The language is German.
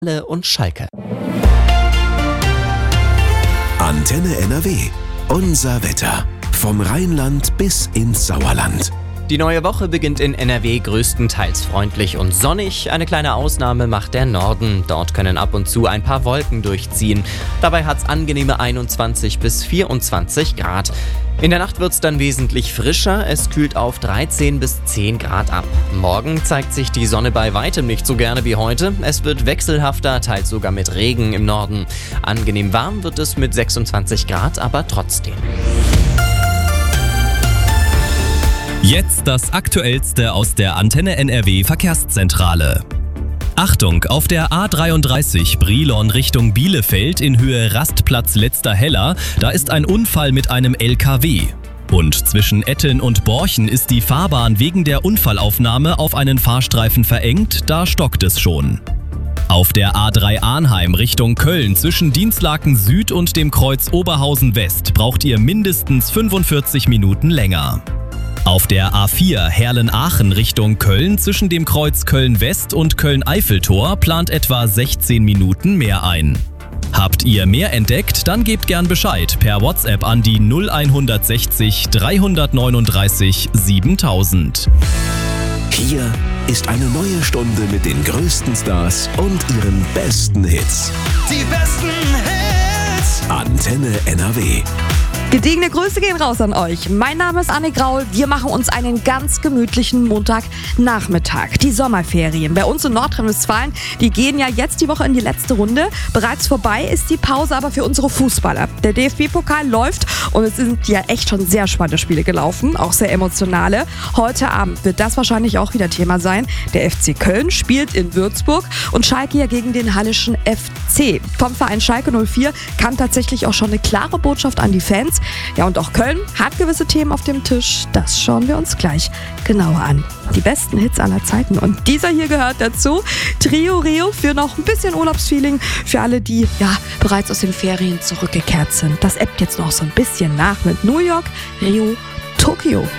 und Schalke. Antenne NRW. Unser Wetter. Vom Rheinland bis ins Sauerland. Die neue Woche beginnt in NRW größtenteils freundlich und sonnig. Eine kleine Ausnahme macht der Norden. Dort können ab und zu ein paar Wolken durchziehen. Dabei hat's angenehme 21 bis 24 Grad. In der Nacht wird's dann wesentlich frischer. Es kühlt auf 13 bis 10 Grad ab. Morgen zeigt sich die Sonne bei weitem nicht so gerne wie heute. Es wird wechselhafter, teils sogar mit Regen im Norden. Angenehm warm wird es mit 26 Grad, aber trotzdem. Jetzt das Aktuellste aus der Antenne NRW Verkehrszentrale. Achtung, auf der A33 Brilon Richtung Bielefeld in Höhe Rastplatz Letzter Heller, da ist ein Unfall mit einem LKW. Und zwischen Etteln und Borchen ist die Fahrbahn wegen der Unfallaufnahme auf einen Fahrstreifen verengt, da stockt es schon. Auf der A3 Arnheim Richtung Köln zwischen Dinslaken Süd und dem Kreuz Oberhausen West braucht ihr mindestens 45 Minuten länger. Auf der A4 Herlen-Aachen Richtung Köln zwischen dem Kreuz Köln-West und Köln-Eiffeltor plant etwa 16 Minuten mehr ein. Habt ihr mehr entdeckt, dann gebt gern Bescheid per WhatsApp an die 0160 339 7000. Hier ist eine neue Stunde mit den größten Stars und ihren besten Hits. Die besten Hits! Antenne NRW. Gediegene Grüße gehen raus an euch. Mein Name ist Anne Graul. Wir machen uns einen ganz gemütlichen Montagnachmittag. Die Sommerferien bei uns in Nordrhein-Westfalen, die gehen ja jetzt die Woche in die letzte Runde. Bereits vorbei ist die Pause aber für unsere Fußballer. Der DFB-Pokal läuft und es sind ja echt schon sehr spannende Spiele gelaufen, auch sehr emotionale. Heute Abend wird das wahrscheinlich auch wieder Thema sein. Der FC Köln spielt in Würzburg und Schalke ja gegen den Hallischen FC. Vom Verein Schalke 04 kam tatsächlich auch schon eine klare Botschaft an die Fans. Ja, und auch Köln hat gewisse Themen auf dem Tisch. Das schauen wir uns gleich genauer an. Die besten Hits aller Zeiten. Und dieser hier gehört dazu. Trio Rio für noch ein bisschen Urlaubsfeeling. Für alle, die ja bereits aus den Ferien zurückgekehrt sind. Das ebbt jetzt noch so ein bisschen nach mit New York, Rio, Tokio.